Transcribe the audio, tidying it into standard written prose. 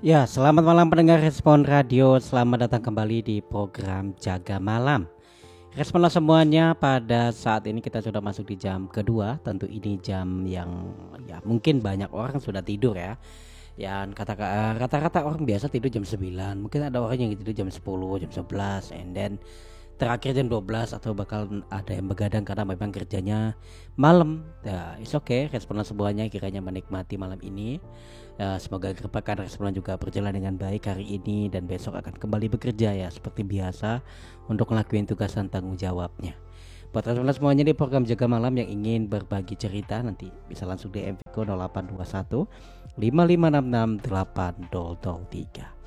Ya, selamat malam pendengar Respon Radio. Selamat datang kembali di program Jaga Malam. Responlah semuanya, pada saat ini kita sudah masuk di jam kedua. Tentu ini jam yang ya mungkin banyak orang sudah tidur ya. Rata-rata orang biasa tidur jam 9. Mungkin ada orang yang tidur jam 10, jam 11, and then terakhir jam 12, atau bakal ada yang begadang karena memang kerjanya malam. Ya, it's okay. Responlah semuanya kiranya menikmati malam ini. Semoga kerepakan Responan juga berjalan dengan baik hari ini dan besok akan kembali bekerja ya seperti biasa untuk ngelakuin tugas dan tanggung jawabnya. Buat Responan semuanya di program Jaga Malam yang ingin berbagi cerita, nanti bisa langsung DM Viko 0821 5566 8003.